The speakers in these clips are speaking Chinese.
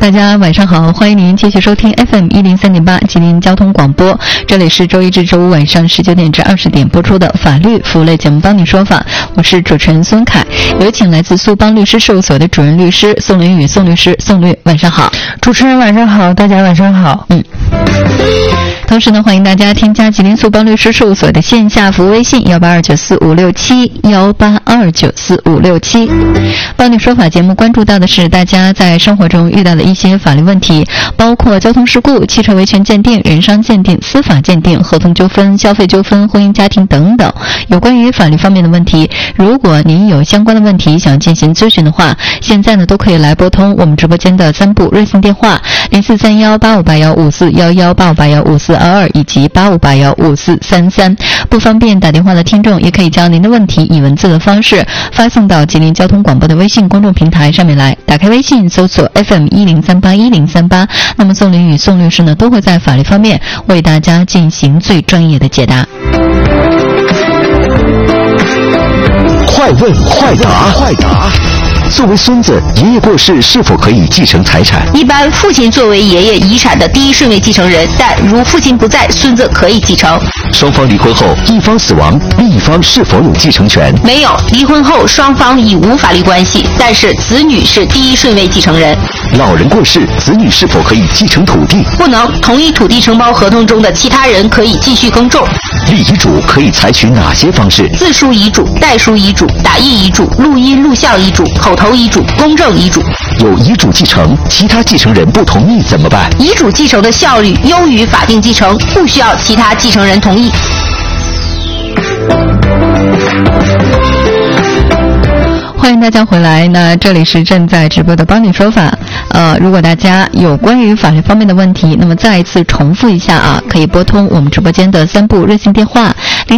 大家晚上好，欢迎您继续收听 FM103.8 吉林交通广播，这里是周一至周五晚上19点至20点播出的法律服务类节目帮你说法，我是主持人孙凯，有请来自苏邦律师事务所的主任律师宋林宇宋律师。宋律晚上好。 主持人晚上好，大家晚上好。 同时呢，欢迎大家添加吉林苏邦律师事务所的线下服务微信18294567182945667。帮你说法节目关注到的是大家在生活中遇到的一些法律问题，包括交通事故、汽车维权鉴定、人伤鉴定、司法鉴定、合同纠纷、消费纠纷、婚姻家庭等等有关于法律方面的问题。如果您有相关的问题想进行咨询的话，现在呢都可以来拨通我们直播间的3部热线电话04318581541185815422以及85815433。不方便打电话的听众也可以将您的问题以文字的方式发送到吉林交通广播的微信公众平台上面来，打开微信搜索 FM103810338，那么宋林与宋律师呢都会在法律方面为大家进行最专业的解答。 快问快答，作为孙子，爷爷过世是否可以继承财产？ 一般父亲作为爷爷遗产的第一顺位继承人，但如父亲不在，孙子可以继承。 双方离婚后，一方死亡，另一方是否有继承权？ 没有，离婚后双方已无法律关系，但是子女是第一顺位继承人。 老人过世，子女是否可以继承土地？ 不能，同一土地承包合同中的其他人可以继续耕种。 立遗嘱可以采取哪些方式？ 自书遗嘱、代书遗嘱、打印遗嘱、录音录像遗嘱、口头遗嘱、公证遗嘱。 有遗嘱继承，其他继承人不同意怎么办？ 遗嘱继承的效率优于法定继承，不需要其他继承人同意。 欢迎大家回来，那这里是正在直播的帮你说法。如果大家有关于法律方面的问题，那么再一次重复一下啊，可以拨通我们直播间的3部热线电话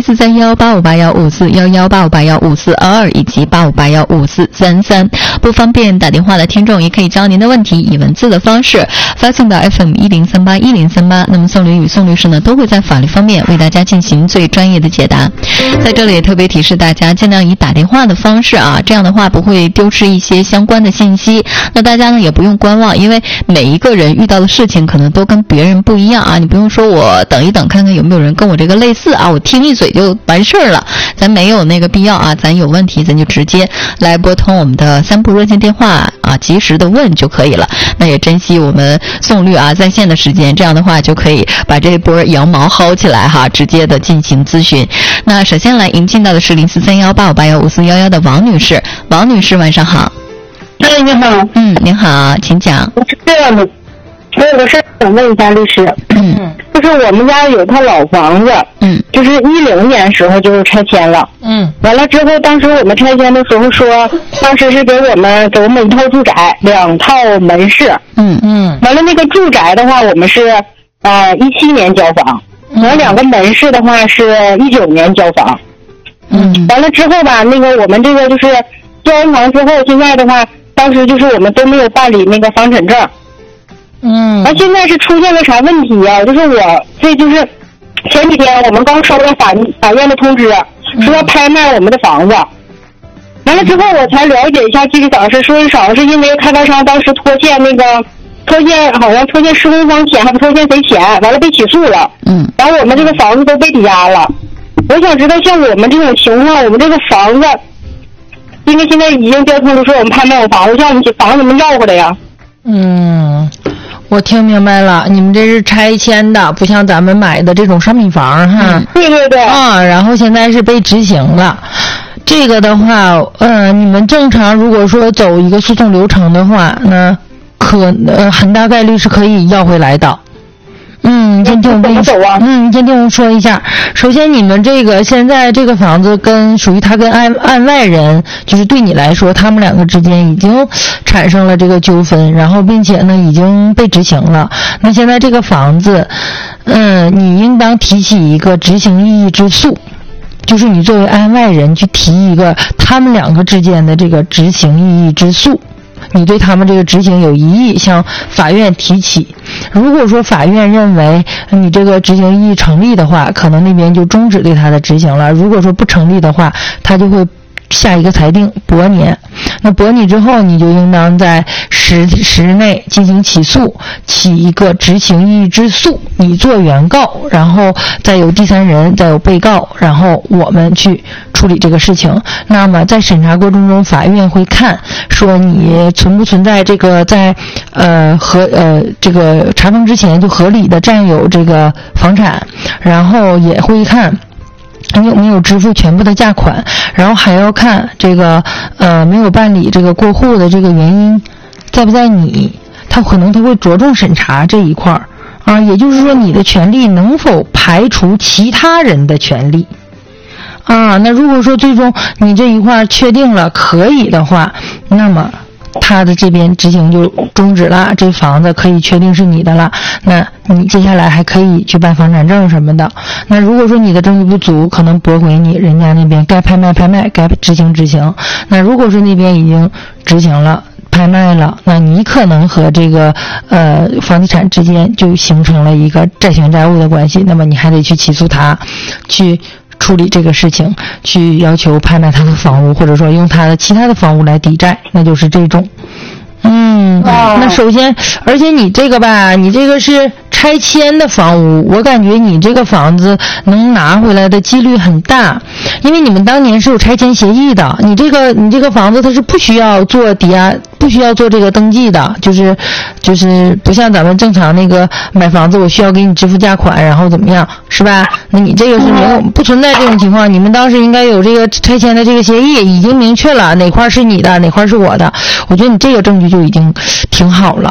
04318581541185815422以及85815433。不方便打电话的听众也可以将您的问题以文字的方式发送到 FM103810338，那么宋林与宋律师呢都会在法律方面为大家进行最专业的解答。在这里也特别提示大家，尽量以打电话的方式啊，这样的话不会丢失一些相关的信息。那大家呢也不用观望，因为每一个人遇到的事情可能都跟别人不一样啊，你不用说我等一等看看有没有人跟我这个类似啊，我听一嘴就完事儿了，咱没有那个必要啊，咱有问题咱就直接来拨通我们的3部热线电话啊，及时的问就可以了。那也珍惜我们宋律啊在线的时间，这样的话就可以把这一波羊毛薅起来哈，直接的进行咨询。那首先来迎进到的是043185815411的王女士。王女士晚上好。 你好。 您好，请讲。 我是这样的，我有个事想问一下律师。就是我们家有套老房子，就是10年时候就是拆迁了。完了之后，当时我们拆迁的时候说，当时是给我们一套住宅，2套门市。完了那个住宅的话，我们是17年交房，然后2个门市的话是19年交房。完了之后吧，那个我们这个就是交完房之后，现在的话，当时就是我们都没有办理那个房产证。完现在是出现了啥问题啊？就是这就是前几天我们刚收到法院的通知，说要拍卖我们的房子。完了之后我才了解一下具体咋回事，说是好像是因为开发商当时拖欠好像拖欠施工方钱，还不拖欠谁钱，完了被起诉了。然后我们这个房子都被抵押了。我想知道像我们这种情况，我们这个房子因为现在已经交通知说我们拍卖我房子，像我们房子怎么要回来呀？ 我听明白了，你们这是拆迁的，不像咱们买的这种商品房哈。 对。 然后现在是被执行了。这个的话，你们正常如果说走一个诉讼流程的话，那很大概率是可以要回来的。先听我说一下。首先，你们现在这个房子属于他跟案外人，就是对你来说，他们2个之间已经产生了这个纠纷，然后并且呢已经被执行了。那现在这个房子，你应当提起一个执行异议之诉。就是你作为案外人去提一个他们2个之间的这个执行异议之诉。你对他们这个执行有异议，向法院提起。如果说法院认为你这个执行异议成立的话，可能那边就终止对他的执行了。如果说不成立的话，他就会下一个裁定驳你。那驳你之后，你就应当在10日内进行起诉，起一个执行异议之诉，你做原告，然后再有第三人，再有被告，然后我们去处理这个事情。那么在审查过程中，法院会看说你存不存在这个在这个查封之前就合理的占有这个房产，然后也会看你有没有支付全部的价款，然后还要看这个没有办理这个过户的这个原因在不在你，他会着重审查这一块啊，也就是说你的权利能否排除其他人的权利啊。那如果说最终你这一块确定了可以的话，那么他的这边执行就终止了，这房子可以确定是你的了，那你接下来还可以去办房产证什么的。那如果说你的证据不足，可能驳回你，人家那边该拍卖，该执行。那如果说那边已经执行了拍卖了，那你可能和这个房地产之间就形成了一个债权债务的关系，那么你还得去起诉他，去处理这个事情，去要求拍卖他的房屋，或者说用他的其他的房屋来抵债，那就是这种。那首先，而且你这个吧，你这个是拆迁的房屋，我感觉你这个房子能拿回来的几率很大，因为你们当年是有拆迁协议的，你这个房子它是不需要做抵押，不需要做这个登记的，就是不像咱们正常那个买房子我需要给你支付价款，然后怎么样，是吧？那你这个是没有不存在这种情况，你们当时应该有这个拆迁的这个协议，已经明确了哪块是你的，哪块是我的，我觉得你这个证据就已经挺好了。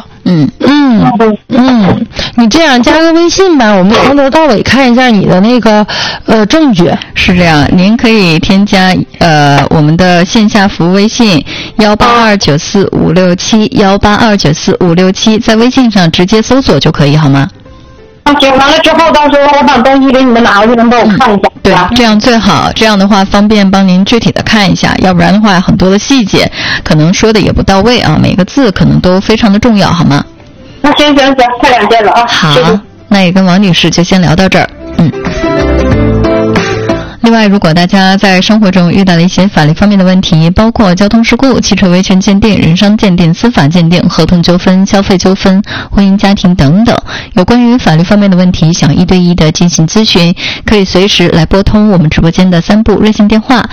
你这样加个微信吧，我们从头到尾看一下你的那个证据。 是这样，您可以添加我们的线下服务微信182945567，182945567，在微信上直接搜索就可以，好吗？ 行，完了之后，到时候我把东西给你们拿回去，能帮我看一下。 对，这样最好，这样的话方便帮您具体的看一下，要不然的话很多的细节可能说的也不到位啊，每个字可能都非常的重要，好吗？ 那行，太感谢了啊！ 好， 谢谢。 那也跟王女士就先聊到这儿。另外，如果大家在生活中遇到了一些法律方面的问题，包括交通事故、汽车维权鉴定、人伤鉴定、司法鉴定、合同纠纷、消费纠纷、婚姻家庭等等，有关于法律方面的问题，想1对1的进行咨询，可以随时来拨通我们直播间的3部热线电话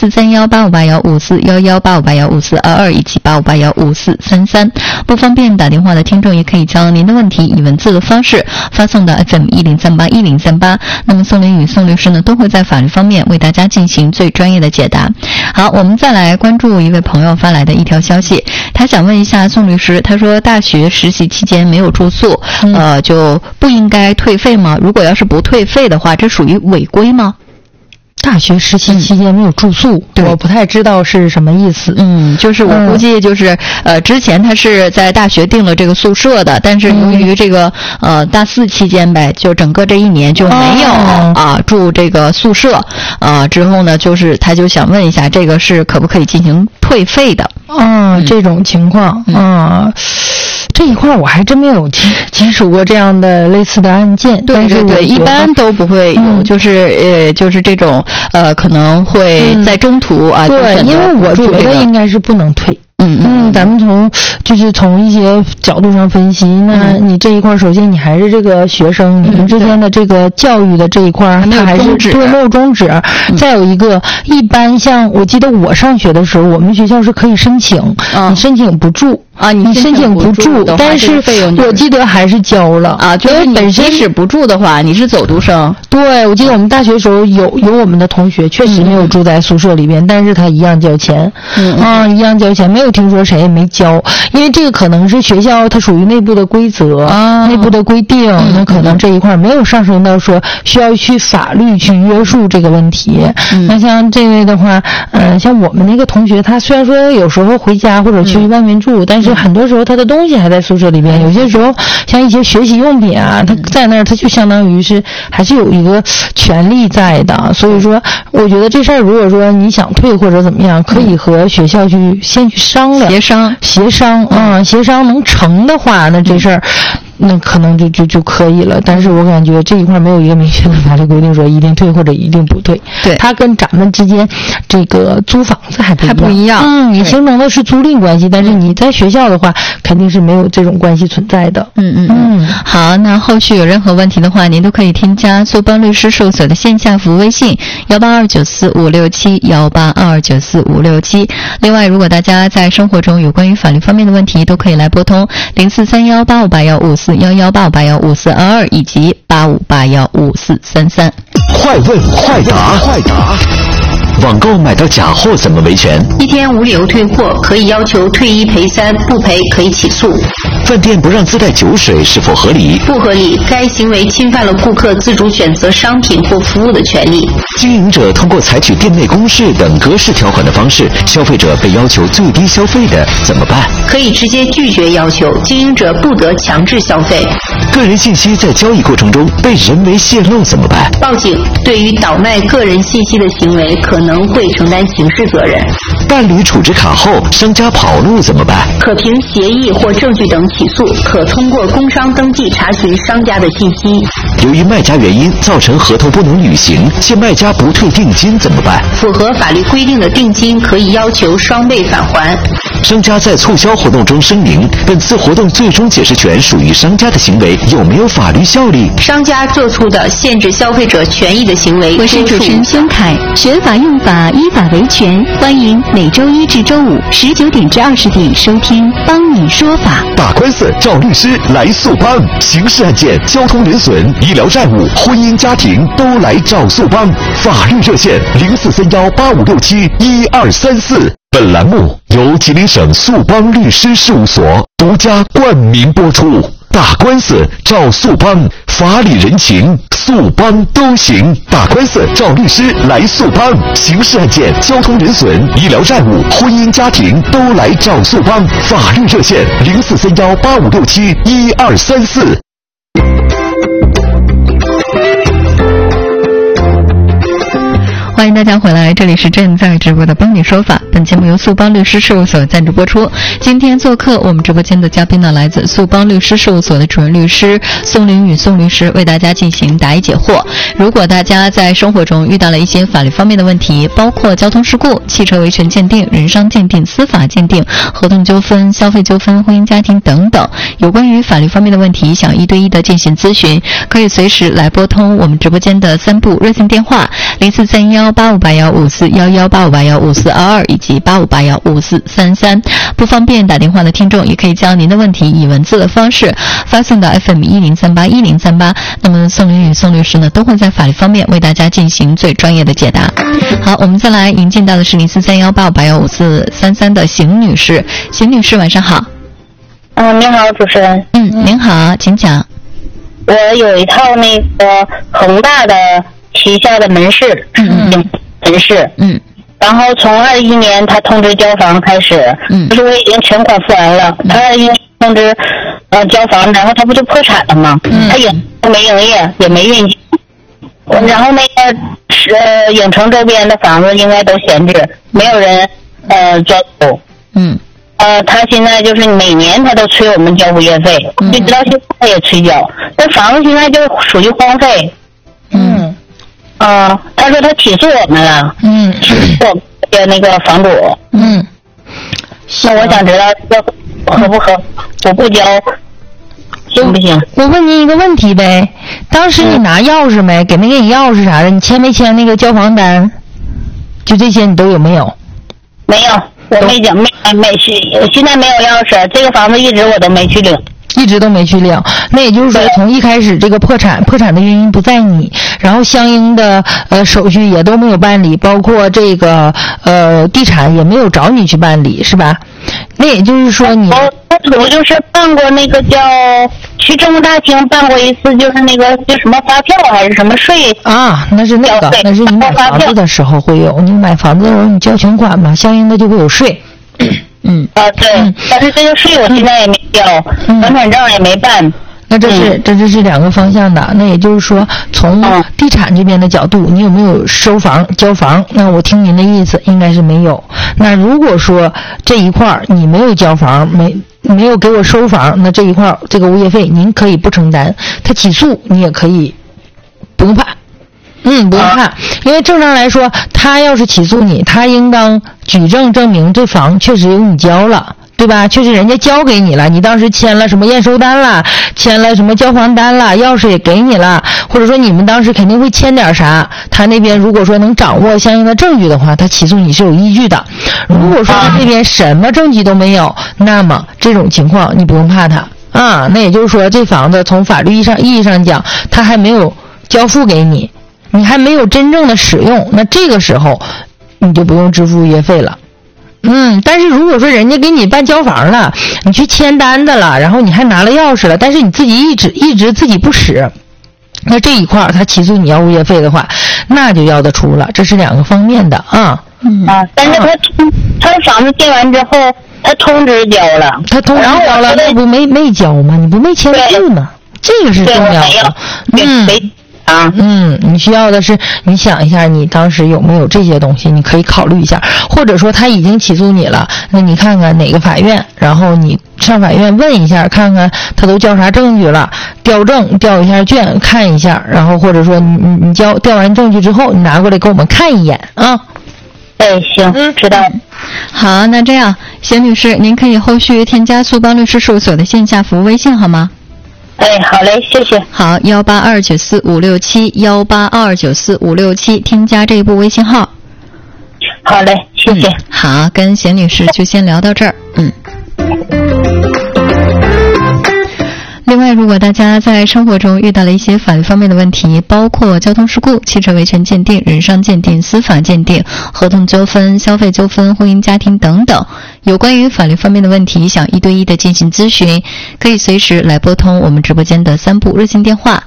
：04318581541185815422以及85815433。不方便打电话的听众，也可以将您的问题以文字的方式发送到 FM10381038。那么宋林与宋律师呢，都会在法律方面为大家进行最专业的解答。好，我们再来关注一位朋友发来的一条消息，他想问一下宋律师，他说大学实习期间没有住宿，就不应该退费吗？如果要是不退费的话，这属于违规吗？ 大学实习期间没有住宿，我不太知道是什么意思。 就是我估计就是之前他是在大学订了这个宿舍的，但是由于这个大4期间呗，就整个这1年就没有住这个宿舍之后呢，就是他就想问一下，这个是可不可以进行退费的？ 这种情况这一块我还真没有接触过这样的类似的案件。 对，一般都不会有，就是这种可能会在中途对，因为我觉得应该是不能退。咱们从一些角度上分析，那你这一块，首先你还是这个学生，你们之间的这个教育的这一块，它还是没有终止。再有一个，一般像我记得我上学的时候，我们学校是可以申请，你申请不住你申请不住，但是我记得还是交了就是你本身即使不住的话，你是走读生。 对，我记得我们大学时候有我们的同学确实没有住在宿舍里边，但是他一样交钱，一样交钱，没有听说谁也没交，因为这个可能是学校它属于内部的规则，内部的规定，那可能这一块没有上升到说需要去法律去约束这个问题。那像这位的话，像我们那个同学，他虽然说有时候回家或者去外面住，但是很多时候他的东西还在宿舍里边，有些时候像一些学习用品他在那儿，他就相当于是还是有一个权利在的。所以说我觉得这事儿如果说你想退或者怎么样，可以和学校先去商量，协商能成的话，那这事儿那可能就可以了。但是我感觉这一块没有一个明确的法律规定说一定退或者一定不退。 对， 它跟咱们之间这个租房子还不一样。你形成的是租赁关系，但是你在学校的话肯定是没有这种关系存在的。 好，那后续有任何问题的话，您都可以添加苏邦律师事务所的线下服务微信182945567，182945567。另外，如果大家在生活中有关于法律方面的问题，都可以来拨通0431854154，118581542以及85815433。 快问快答，网购买到假货怎么维权？ 一天无理由退货，可以要求退1赔3，不赔可以起诉。 饭店不让自带酒水是否合理？ 不合理，该行为侵犯了顾客自主选择商品或服务的权利。 经营者通过采取店内公示等格式条款的方式，消费者被要求最低消费的怎么办？ 可以直接拒绝要求，经营者不得强制消费。 个人信息在交易过程中被人为泄露怎么办？ 报警，对于倒卖个人信息的行为可能会承担刑事责任。 办理储值卡后，商家跑路怎么办？ 可凭协议或证据等起诉，可通过工商登记查询商家的信息。 由于卖家原因造成合同不能履行，且卖家不退定金怎么办？ 符合法律规定的定金可以要求双倍返还。 商家在促销活动中声明，本次活动最终解释权属于商家的行为有没有法律效力？ 商家做出的限制消费者权益的行为， 我是主持人孙凯，学法用法，依法维权，欢迎每周1至周519点至20点收听《帮你说法》。 打官司找律师来速帮，刑事案件、交通人损、医疗债务、婚姻家庭都来找速帮。法律热线043185671234。本栏目由吉林省速帮律师事务所独家冠名播出。打官司找速帮，法理人情速帮都行。打官司找律师来速帮，刑事案件、交通人损、医疗债务、婚姻家庭都来找速帮。法律热线043185671234。 欢迎大家回来，这里是正在直播的帮你说法。本节目由速帮律师事务所赞助播出。今天做客我们直播间的嘉宾呢，来自速帮律师事务所的主任律师宋凌宇宋律师，为大家进行答疑解惑。如果大家在生活中遇到了一些法律方面的问题，包括交通事故、汽车维权鉴定、人伤鉴定、司法鉴定、合同纠纷、消费纠纷、婚姻家庭等等，有关于法律方面的问题，想1对1的进行咨询，可以随时来拨通我们直播间的3部热线电话0431858154，118581542以及85815433。不方便打电话的听众，也可以将您的问题以文字的方式发送到 FM10381038。那么宋凌宇宋律师呢，都会在法律方面为大家进行最专业的解答。好，我们再来迎进到的是043185815433的邢女士。邢女士，晚上好。 您好，主持人。 您好，请讲。 我有一套那个恒大的旗下的门市，门市，然后从21年他通知交房开始，就是我已经全款付完了，他21年通知交房，然后他不就破产了吗？他也没营业，也没运行，然后那个影城周边的房子应该都闲置，没有人交租。他现在就是每年他都催我们交物业费，一直到现在也催交，这房子现在就属于荒废。他说他起诉我们了，起诉我们的那个房主。那我想知道这合不合，我不交行不行？ 我问您一个问题呗，当时你拿钥匙没？给没给你钥匙啥的？你签没签那个交房单？就这些你都有没有？ 没有，我没讲，没去，现在没有钥匙，这个房子一直我都没去领。 一直都没去领，那也就是说，从一开始这个破产的原因不在你，然后相应的手续也都没有办理，包括这个地产也没有找你去办理，是吧？那也就是说我就是办过那个叫去政务大厅办过一次，就是那个就什么发票还是什么税啊？那是你买房子的时候会有，你买房子的时候你交全款嘛，相应的就会有税。 对，但是这个税我现在也没交，房产证也没办。 那这是两个方向的。那也就是说，从地产这边的角度，你有没有收房交房？那我听您的意思应该是没有。那如果说这一块你没有交房，没有给我收房，那这一块这个物业费您可以不承担，他起诉你也可以不用怕。不用怕，因为正常来说，他要是起诉你，他应当举证证明这房确实由你交了，对吧？确实人家交给你了，你当时签了什么验收单了，签了什么交房单了，钥匙也给你了，或者说你们当时肯定会签点啥，他那边如果说能掌握相应的证据的话，他起诉你是有依据的。如果说他这边什么证据都没有，那么这种情况你不用怕他啊。那也就是说，这房子从法律意义上讲，他还没有交付给你，你还没有真正的使用，那这个时候你就不用支付物业费了。但是如果说人家给你办交房了，你去签单子了，然后你还拿了钥匙了，但是你自己一直自己不使，那这一块他起诉你要物业费的话，那就要得出了。这是两个方面的啊。 但是他房子建完之后，他通知交了， 那不没交吗？你不没签字吗？这个是重要的。你需要的是你想一下你当时有没有这些东西，你可以考虑一下。或者说他已经起诉你了，那你看看哪个法院，然后你上法院问一下，看看他都交啥证据了，调证调一下卷看一下，然后或者说你调完证据之后，你拿过来给我们看一眼啊。 行，知道。 好，那这样，贤女士，您可以后续添加苏邦律师事务所的线下服务微信好吗？ 好嘞，谢谢。 好，182945567，182945567，添加这一部微信号。 好嘞，谢谢。 好，跟贤女士就先聊到这儿。另外，如果大家在生活中遇到了一些法律方面的问题，包括交通事故、汽车维权鉴定、人伤鉴定、司法鉴定、合同纠纷、消费纠纷、婚姻家庭等等，有关于法律方面的问题，想1对1的进行咨询，可以随时来拨通我们直播间的3部热线电话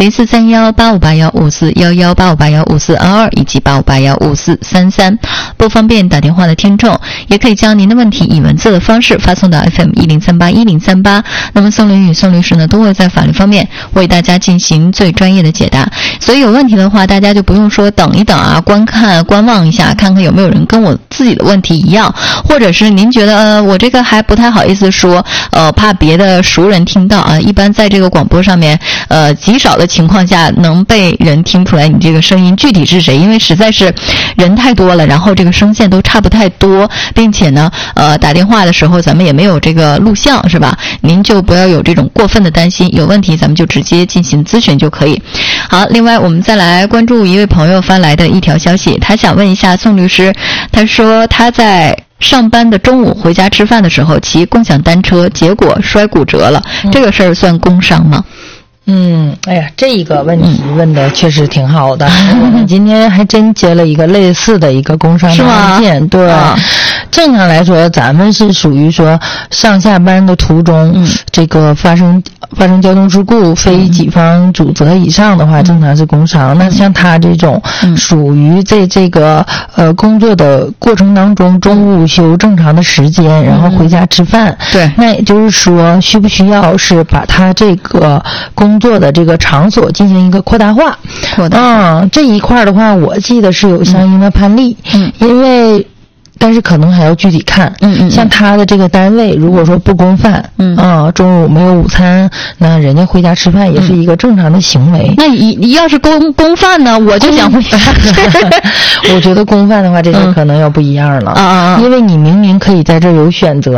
：04318581541185815422以及85815433。不方便打电话的听众，也可以将您的问题以文字的方式发送到 FM10381038。那么宋林与宋律师都会在法律方面为大家进行最专业的解答，所以有问题的话，大家就不用说等一等啊，观望一下，看看有没有人跟我自己的问题一样，或者是您觉得我这个还不太好意思说，怕别的熟人听到啊。一般在这个广播上面，极少的情况下能被人听出来你这个声音具体是谁，因为实在是人太多了，然后这个声线都差不太多，并且呢，打电话的时候咱们也没有这个录像，是吧？您就不要有这种过分的担心，有问题咱们就直接进行咨询就可以。好，另外我们再来关注一位朋友发来的一条消息，他想问一下宋律师，他说他在上班的中午回家吃饭的时候骑共享单车，结果摔骨折了，这个事儿算工伤吗？ 这个问题问的确实挺好的。我们今天还真接了一个类似的一个工伤的案件。对，正常来说，咱们是属于说上下班的途中，这个发生交通事故，非己方主责以上的话，正常是工伤。那像他这种，属于在这个工作的过程当中，中午午休正常的时间，然后回家吃饭。对，那也就是说，需不需要是把他这个工作的这个场所进行一个扩大化？这一块的话，我记得是有相应的判例。因为但是可能还要具体看。像他的这个单位，如果说不供饭，中午没有午餐，那人家回家吃饭也是一个正常的行为。 那你要是供饭呢，我就想回家我觉得供饭的话，这个可能要不一样了。因为你明明可以在这儿有选择